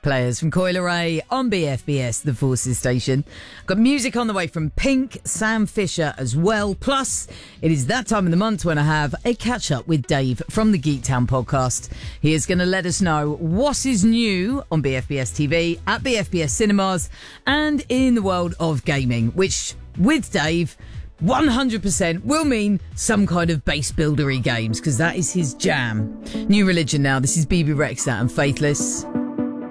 Players from Coil Ray on BFBS, the Forces station. Got music on the way from Pink, Sam Fisher as well. Plus, it is that time of the month when I have a catch up with Dave from the Geek Town podcast. He is going to let us know what is new on BFBS TV, at BFBS Cinemas, and in the world of gaming, which with Dave 100% will mean some kind of base buildery games, because that is his jam. New Religion now. This is BB Rexha and Faithless.